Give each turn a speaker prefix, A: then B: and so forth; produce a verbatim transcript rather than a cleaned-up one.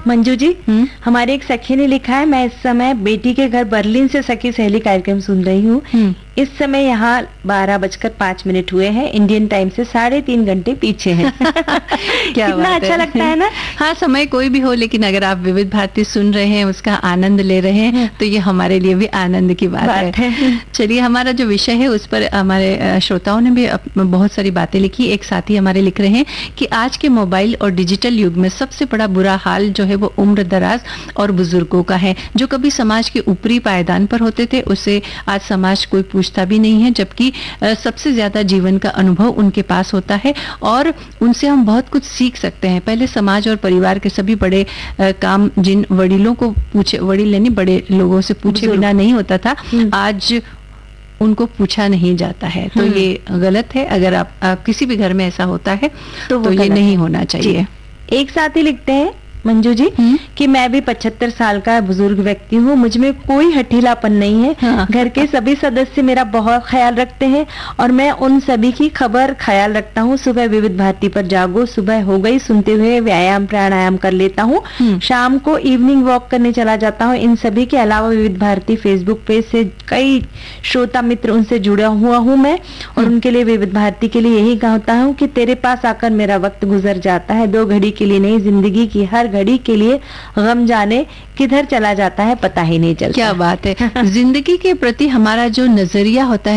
A: मंजू जी,
B: हम्म।
A: हमारे एक सखी ने लिखा है, मैं इस समय बेटी के घर बर्लिन से सखी सहेली कार्यक्रम सुन रही हूँ।
B: हम्म।
A: इस समय यहाँ बारह बजकर पाँच मिनट हुए हैं, इंडियन टाइम से साढ़े तीन घंटे पीछे हैं।
B: क्या
A: कितना
B: बात
A: अच्छा
B: है।
A: लगता है ना।
B: हाँ, समय कोई भी हो, लेकिन अगर आप विविध भारती सुन रहे हैं, उसका आनंद ले रहे हैं, तो ये हमारे लिए भी आनंद की बात,
A: बात
B: है,
A: है।
B: चलिए, हमारा जो विषय है उस पर हमारे अ, श्रोताओं ने भी अप- बहुत सारी बातें लिखी। एक साथी हमारे लिख रहे हैं कि आज के मोबाइल और डिजिटल युग में सबसे बड़ा बुरा हाल जो है वो उम्र दराज और बुजुर्गों का है, जो कभी समाज के ऊपरी पायदान पर होते थे, उसे आज समाज कोई पूछता भी नहीं है, जबकि अ, सबसे ज्यादा जीवन का अनुभव उनके पास होता है और उनसे हम बहुत कुछ सीख सकते हैं। पहले समाज और परिवार के सभी बड़े अ, काम जिन वडीलों को पूछे, वडील यानी बड़े लोगों से पूछे
A: बुजुर्ग।
B: बिना नहीं होता था,
A: हम्म।
B: आज उनको पूछा नहीं जाता है। तो
A: हम्म।
B: ये गलत है। अगर आप, आप किसी भी घर में ऐसा होता है
A: तो वो
B: तो ये
A: गलत
B: नहीं
A: है।
B: होना चाहिए।
A: एक साथी लिखते हैं मंजू जी
B: हम्म।
A: कि मैं भी पचहत्तर साल का बुजुर्ग व्यक्ति हूँ, मुझ में कोई हठीलापन नहीं है।
B: हाँ।
A: घर के सभी सदस्य मेरा बहुत ख्याल रखते हैं और मैं उन सभी की खबर ख्याल रखता हूँ। सुबह विविध भारती पर जागो, सुबह हो गई, सुनते हुए व्यायाम प्राणायाम कर लेता हूँ।
B: हम्म।
A: शाम को इवनिंग वॉक करने चला जाता हूँ। इन सभी के अलावा विविध भारती फेसबुक पेज से कई श्रोता मित्र उनसे जुड़ा हुआ हूँ मैं, और
B: हम्म।
A: उनके लिए विविध भारती के लिए यही कहता हूँ कि तेरे पास आकर मेरा वक्त गुजर जाता है, दो घड़ी के लिए नहीं, जिंदगी की हर घड़ी के लिए गम जाने किधर चला जाता है पता ही नहीं चलता।
B: क्या बात है। जिंदगी के प्रति हमारा जो नजरिया होता है